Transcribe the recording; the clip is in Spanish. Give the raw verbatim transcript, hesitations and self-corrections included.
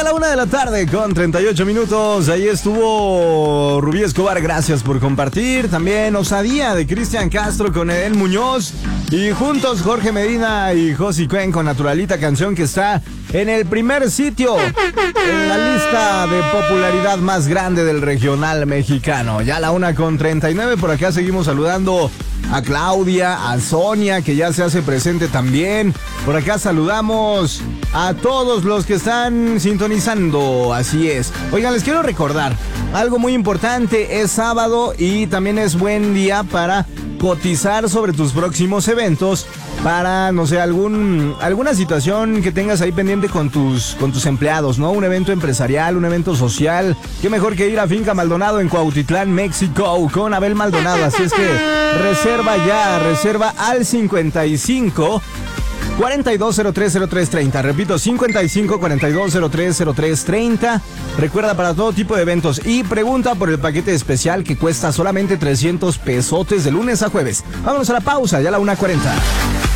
a la una de la tarde con treinta y ocho minutos. Ahí estuvo Rubí Escobar, gracias por compartir. También Osadía de Cristian Castro con Edén Muñoz. Y juntos Jorge Medina y Josi Cuen con Naturalita, canción que está en el primer sitio en la lista de popularidad más grande del regional mexicano. Ya a la una con treinta y nueve, por acá seguimos saludando a Claudia, a Sonia, que ya se hace presente también. Por acá saludamos a todos los que están sintonizando, así es. Oigan, les quiero recordar algo muy importante, es sábado y también es buen día para cotizar sobre tus próximos eventos, para, no sé, algún alguna situación que tengas ahí pendiente con tus con tus empleados, ¿no? Un evento empresarial, un evento social. Qué mejor que ir a Finca Maldonado en Cuautitlán, México, con Abel Maldonado. Así es que reserva ya, reserva al cincuenta y cinco cuarenta y dos cero tres cero tres treinta. Repito, cincuenta y cinco cuarenta y dos cero tres cero tres treinta. Recuerda, para todo tipo de eventos. Y pregunta por el paquete especial que cuesta solamente trescientos pesotes de lunes a jueves. Vámonos a la pausa, ya a la una cuarenta.